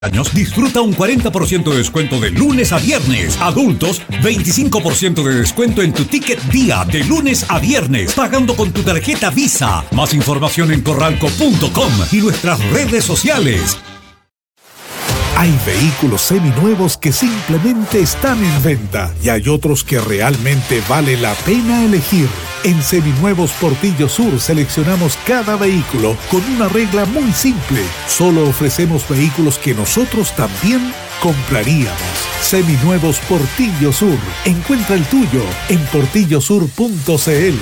años, disfruta un 40% de descuento de lunes a viernes. Adultos, 25% de descuento en tu ticket día de lunes a viernes, pagando con tu tarjeta Visa. Más información en corralco.com y nuestras redes sociales. Hay vehículos seminuevos que simplemente están en venta y hay otros que realmente vale la pena elegir. En Seminuevos Portillo Sur seleccionamos cada vehículo con una regla muy simple. Solo ofrecemos vehículos que nosotros también compraríamos. Seminuevos Portillo Sur. Encuentra el tuyo en portillosur.cl.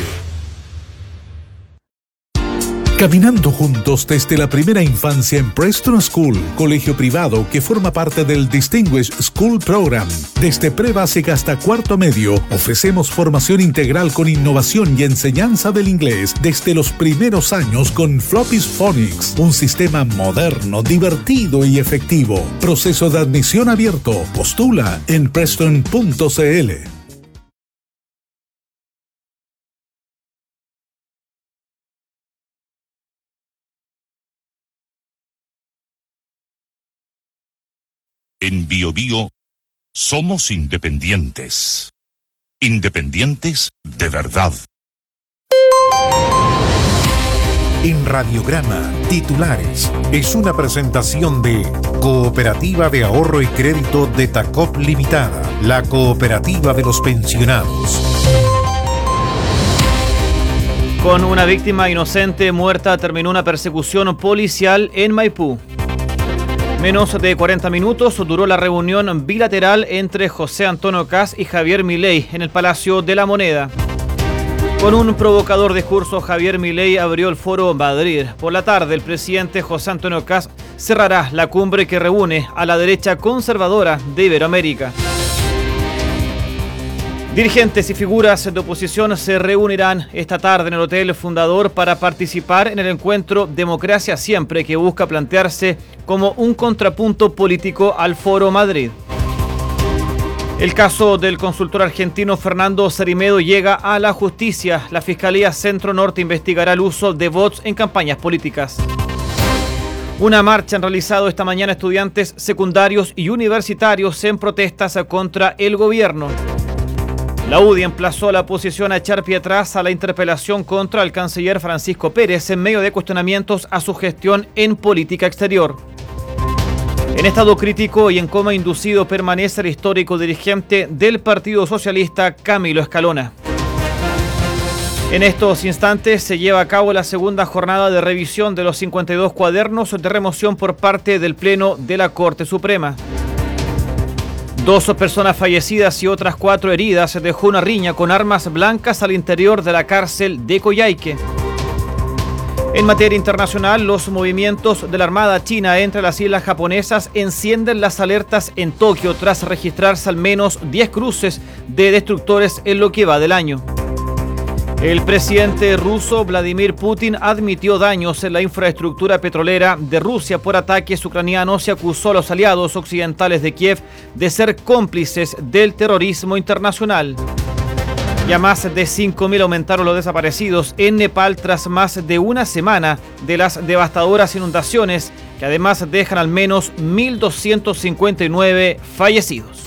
Caminando juntos desde la primera infancia en Preston School, colegio privado que forma parte del Distinguished School Program. Desde pre-básica hasta cuarto medio, ofrecemos formación integral con innovación y enseñanza del inglés desde los primeros años con Floppy's Phonics, un sistema moderno, divertido y efectivo. Proceso de admisión abierto. Postula en preston.cl. En BioBio somos independientes. Independientes de verdad. En Radiograma, titulares. Es una presentación de Cooperativa de Ahorro y Crédito de Tacop Limitada, la cooperativa de los pensionados. Con una víctima inocente muerta terminó una persecución policial en Maipú. Menos de 40 minutos duró la reunión bilateral entre José Antonio Kast y Javier Milei en el Palacio de la Moneda. Con un provocador discurso, Javier Milei abrió el Foro Madrid. Por la tarde, el presidente José Antonio Kast cerrará la cumbre que reúne a la derecha conservadora de Iberoamérica. Dirigentes y figuras de oposición se reunirán esta tarde en el Hotel Fundador para participar en el encuentro Democracia Siempre, que busca plantearse como un contrapunto político al Foro Madrid. El caso del consultor argentino Fernando Cerrimedo llega a la justicia. La Fiscalía Centro Norte investigará el uso de bots en campañas políticas. Una marcha han realizado esta mañana estudiantes secundarios y universitarios en protestas contra el gobierno. La UDI emplazó a la oposición a echar pie atrás a la interpelación contra el canciller Francisco Pérez en medio de cuestionamientos a su gestión en política exterior. En estado crítico y en coma inducido permanece el histórico dirigente del Partido Socialista, Camilo Escalona. En estos instantes se lleva a cabo la segunda jornada de revisión de los 52 cuadernos de remoción por parte del Pleno de la Corte Suprema. 2 personas fallecidas y otras 4 heridas se dejó una riña con armas blancas al interior de la cárcel de Coyhaique. En materia internacional, los movimientos de la Armada China entre las islas japonesas encienden las alertas en Tokio tras registrarse al menos 10 cruces de destructores en lo que va del año. El presidente ruso Vladimir Putin admitió daños en la infraestructura petrolera de Rusia por ataques ucranianos y acusó a los aliados occidentales de Kiev de ser cómplices del terrorismo internacional. Ya más de 5.000 aumentaron los desaparecidos en Nepal tras más de una semana de las devastadoras inundaciones que además dejan al menos 1.259 fallecidos.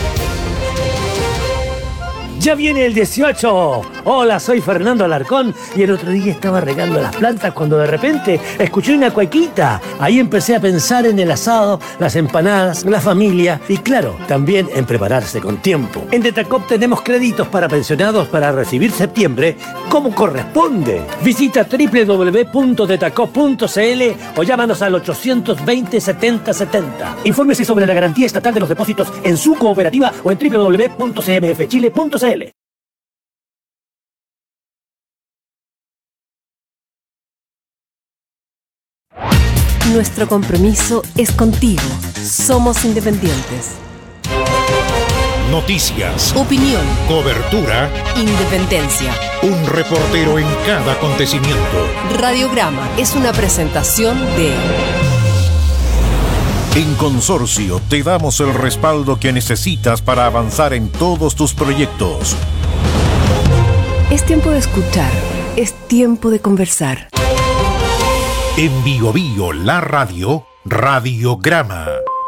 ¡Ya viene el 18! Hola, soy Fernando Alarcón y el otro día estaba regando las plantas cuando de repente escuché una cuequita. Ahí empecé a pensar en el asado, las empanadas, la familia y claro, también en prepararse con tiempo. En Detacop tenemos créditos para pensionados para recibir septiembre como corresponde. Visita www.detacop.cl o llámanos al 820 70 70. Infórmese sobre la garantía estatal de los depósitos en su cooperativa o en www.cmfchile.cl. Nuestro compromiso es contigo. Somos independientes. Noticias, Opinión, cobertura, independencia. un reportero en cada acontecimiento. Radiograma es una presentación de... En Consorcio te damos el respaldo que necesitas para avanzar en todos tus proyectos. Es tiempo de escuchar. Es tiempo de conversar. En BioBio, la radio, Radiograma.